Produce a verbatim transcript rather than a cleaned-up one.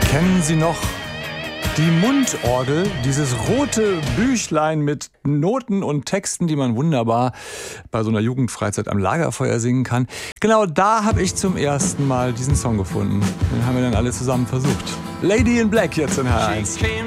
Kennen Sie noch die Mundorgel, dieses rote Büchlein mit Noten und Texten, die man wunderbar bei so einer Jugendfreizeit am Lagerfeuer singen kann? Genau da habe ich zum ersten Mal diesen Song gefunden. Den haben wir dann alle zusammen versucht. Lady in Black jetzt in H eins. She came